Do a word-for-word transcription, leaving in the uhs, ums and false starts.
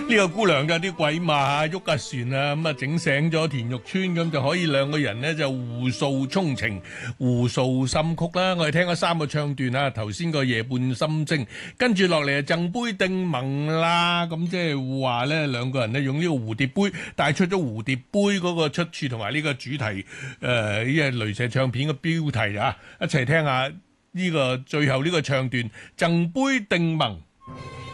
呢個姑娘就有啲鬼馬喐架船啊，咁啊整醒咗田玉川，咁就可以兩個人呢就互訴衷情、互訴心曲啦。我哋聽咗三個唱段啊，頭先個夜半心聲，跟住落嚟啊贈杯定盟啦。咁即係話呢兩個人呢用呢個蝴蝶杯帶出咗蝴蝶杯嗰個出處同埋呢個主題，誒呢係雷射唱片嘅標題啊，一齊聽下呢個最後呢個唱段贈杯定盟。